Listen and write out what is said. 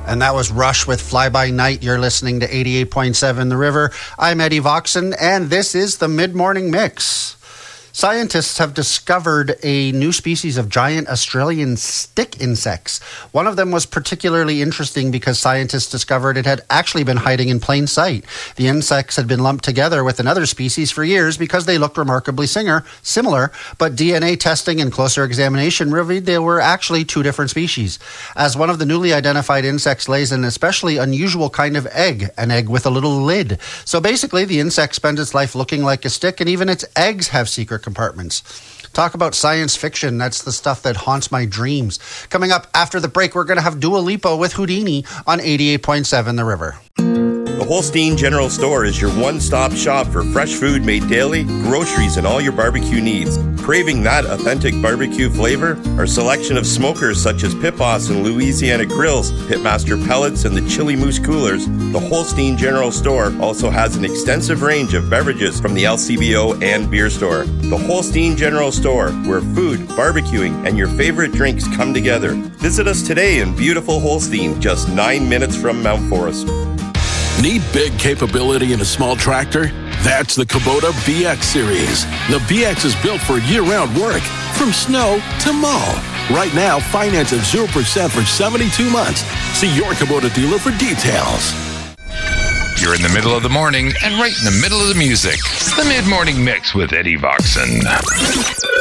And that was Rush with Fly By Night. You're listening to 88.7 The River. I'm Eddie Voxon, and this is the Mid-Morning Mix. Scientists have discovered a new species of giant Australian stick insects. One of them was particularly interesting because scientists discovered it had actually been hiding in plain sight. The insects had been lumped together with another species for years because they looked remarkably similar, but DNA testing and closer examination revealed they were actually two different species. As one of the newly identified insects lays an especially unusual kind of egg, an egg with a little lid. So basically, the insect spends its life looking like a stick, and even its eggs have secret compartments. Talk about science fiction. That's the stuff that haunts my dreams. Coming up after the break, we're going to have Dua Lipa with Houdini on 88.7 The River. The Holstein General Store is your one-stop shop for fresh food made daily, groceries, and all your barbecue needs. Craving that authentic barbecue flavor? Our selection of smokers such as Pit Boss and Louisiana Grills, Pitmaster Pellets, and the Chili Moose Coolers, the Holstein General Store also has an extensive range of beverages from the LCBO and beer store. The Holstein General Store, where food, barbecuing, and your favorite drinks come together. Visit us today in beautiful Holstein, just 9 minutes from Mount Forest. Need big capability in a small tractor? That's the Kubota BX series. The BX is built for year-round work, from snow to mow. Right now, finance at 0% for 72 months. See your Kubota dealer for details. You're in the middle of the morning and right in the middle of the music. The Mid-Morning Mix with Eddie Voxon.